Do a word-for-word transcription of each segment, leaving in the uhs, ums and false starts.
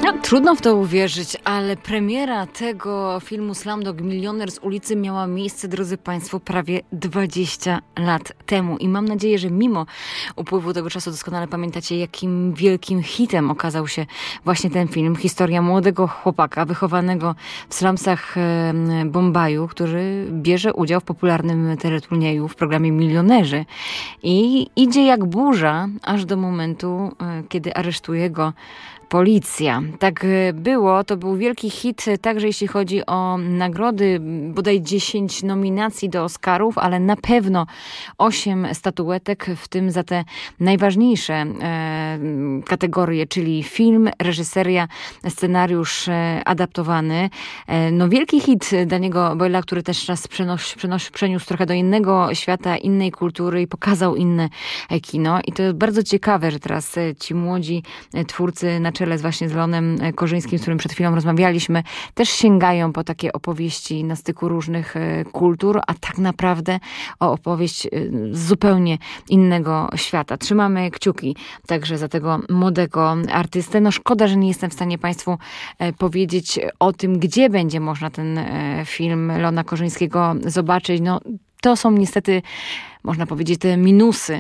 No, trudno w to uwierzyć, ale premiera tego filmu Slumdog Millionaire z ulicy miała miejsce, drodzy Państwo, prawie dwadzieścia lat temu. I mam nadzieję, że mimo upływu tego czasu doskonale pamiętacie, jakim wielkim hitem okazał się właśnie ten film. Historia młodego chłopaka wychowanego w slumsach Bombaju, który bierze udział w popularnym teleturnieju w programie Milionerzy. I idzie jak burza, aż do momentu, kiedy aresztuje go policja. Tak było, to był wielki hit, także jeśli chodzi o nagrody, bodaj dziesięć nominacji do Oscarów, ale na pewno osiem statuetek, w tym za te najważniejsze e, kategorie, czyli film, reżyseria, scenariusz e, adaptowany. E, no wielki hit Danny'ego Boyle'a, który też raz przenoś, przenoś, przeniósł trochę do innego świata, innej kultury i pokazał inne kino. I to jest bardzo ciekawe, że teraz ci młodzi twórcy na czele z właśnie z Leonem Korzyńskim, z którym przed chwilą rozmawialiśmy, też sięgają po takie opowieści na styku różnych kultur, a tak naprawdę o opowieść z zupełnie innego świata. Trzymamy kciuki także za tego młodego artystę. No szkoda, że nie jestem w stanie Państwu powiedzieć o tym, gdzie będzie można ten film Leona Korzyńskiego zobaczyć. No to są niestety, można powiedzieć, te minusy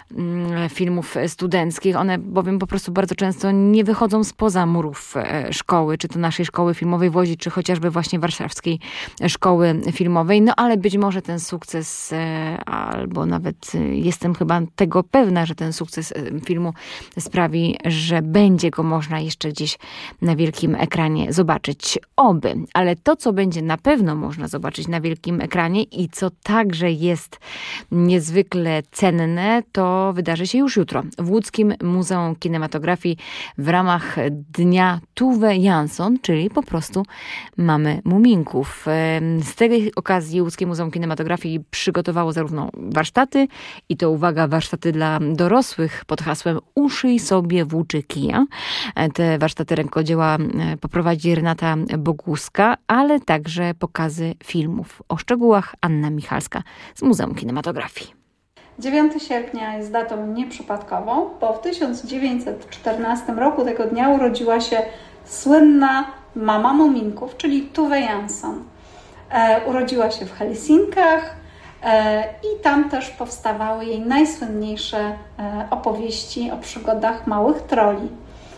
filmów studenckich. One bowiem po prostu bardzo często nie wychodzą spoza murów szkoły, czy to naszej szkoły filmowej w Łodzi, czy chociażby właśnie warszawskiej szkoły filmowej. No ale być może ten sukces, albo nawet jestem chyba tego pewna, że ten sukces filmu sprawi, że będzie go można jeszcze gdzieś na wielkim ekranie zobaczyć. Oby. Ale to, co będzie na pewno można zobaczyć na wielkim ekranie i co także jest niezwykle cenne, to wydarzy się już jutro w Łódzkim Muzeum Kinematografii w ramach Dnia Tove Jansson, czyli po prostu Mamy Muminków. Z tej okazji Łódzkie Muzeum Kinematografii przygotowało zarówno warsztaty, i to uwaga, warsztaty dla dorosłych pod hasłem Uszyj sobie włóczy kija. Te warsztaty rękodzieła poprowadzi Renata Boguska, ale także pokazy filmów. O szczegółach Anna Michalska z Muzeum Kinematografii. dziewiątego sierpnia jest datą nieprzypadkową, bo w tysiąc dziewięćset czternastym roku tego dnia urodziła się słynna mama muminków, czyli Tove Jansson. E, urodziła się w Helsinkach e, i tam też powstawały jej najsłynniejsze e, opowieści o przygodach małych troli.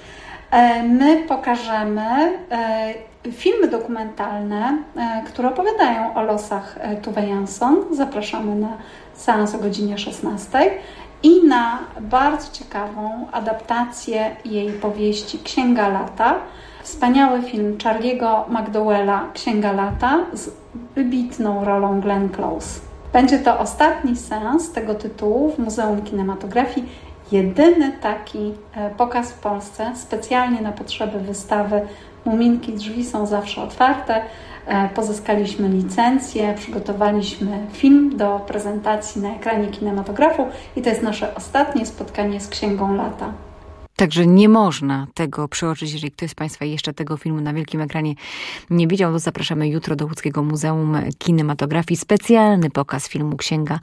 E, my pokażemy e, filmy dokumentalne, e, które opowiadają o losach e, Tove Jansson. Zapraszamy na seans o godzinie szesnastej i na bardzo ciekawą adaptację jej powieści Księga Lata. Wspaniały film Charlie'ego McDowella Księga Lata z wybitną rolą Glenn Close. Będzie to ostatni seans tego tytułu w Muzeum Kinematografii. Jedyny taki pokaz w Polsce, specjalnie na potrzeby wystawy Muminki, drzwi są zawsze otwarte. Pozyskaliśmy licencję, przygotowaliśmy film do prezentacji na ekranie kinematografu i to jest nasze ostatnie spotkanie z Księgą Lata. Także nie można tego przeoczyć. Jeżeli ktoś z Państwa jeszcze tego filmu na wielkim ekranie nie widział, to zapraszamy jutro do Łódzkiego Muzeum Kinematografii. Specjalny pokaz filmu Księga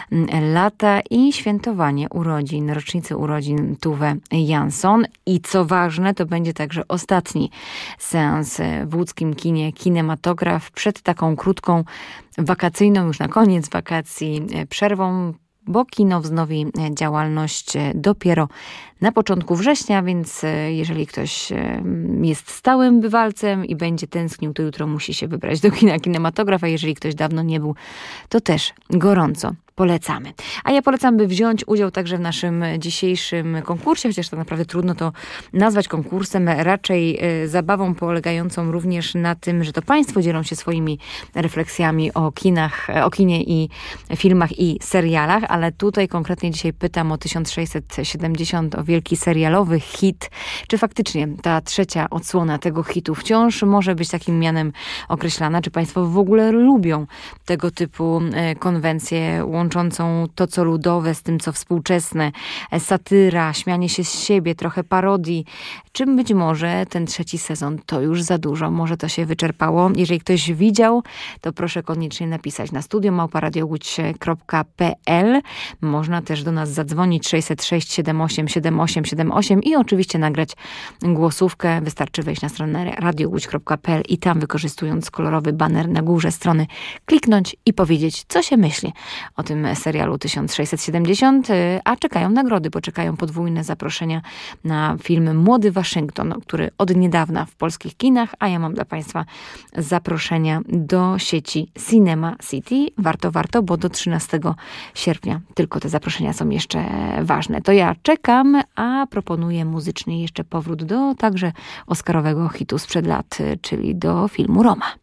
Lata i świętowanie urodzin, rocznicy urodzin Tove Jansson. I co ważne, to będzie także ostatni seans w łódzkim kinie Kinematograf przed taką krótką wakacyjną, już na koniec wakacji, przerwą, bo kino wznowi działalność dopiero na początku września, więc jeżeli ktoś jest stałym bywalcem i będzie tęsknił, to jutro musi się wybrać do kina Kinematograf, a jeżeli ktoś dawno nie był, to też gorąco polecamy. A ja polecam, by wziąć udział także w naszym dzisiejszym konkursie, chociaż tak naprawdę trudno to nazwać konkursem, raczej zabawą polegającą również na tym, że to Państwo dzielą się swoimi refleksjami o kinach, o kinie i filmach i serialach, ale tutaj konkretnie dzisiaj pytam o tysiąc sześćset siedemdziesiąt, o wielki serialowy hit. Czy faktycznie ta trzecia odsłona tego hitu wciąż może być takim mianem określana? Czy Państwo w ogóle lubią tego typu konwencje łączące łączącą to, co ludowe z tym, co współczesne, satyra, śmianie się z siebie, trochę parodii. Czy być może ten trzeci sezon to już za dużo, może to się wyczerpało. Jeżeli ktoś widział, to proszę koniecznie napisać na studio małpa radio łódź kropka pe el. Można też do nas zadzwonić sześćset sześć siedem osiem siedem osiem siedem osiem i oczywiście nagrać głosówkę. Wystarczy wejść na stronę radio łódź kropka pe el i tam, wykorzystując kolorowy baner na górze strony, kliknąć i powiedzieć, co się myśli o tym serialu tysiąc sześćset siedemdziesiąt, a czekają nagrody, bo czekają podwójne zaproszenia na film Młody Waszyngton, który od niedawna w polskich kinach, a ja mam dla Państwa zaproszenia do sieci Cinema City. Warto, warto, bo do trzynastego sierpnia tylko te zaproszenia są jeszcze ważne. To ja czekam, a proponuję muzycznie jeszcze powrót do także oscarowego hitu sprzed lat, czyli do filmu Roma.